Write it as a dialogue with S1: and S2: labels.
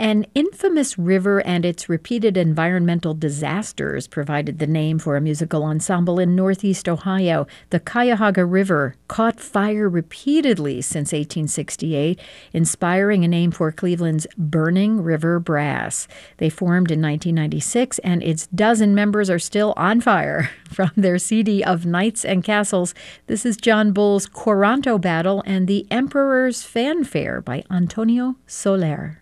S1: An infamous river and its repeated environmental disasters provided the name for a musical ensemble in Northeast Ohio. The Cuyahoga River caught fire repeatedly since 1868, inspiring a name for Cleveland's Burning River Brass. They formed in 1996, and its dozen members are still on fire. From their CD of Knights and Castles, this is John Bull's Coranto Battle and the Emperor's Fanfare by Antonio Soler.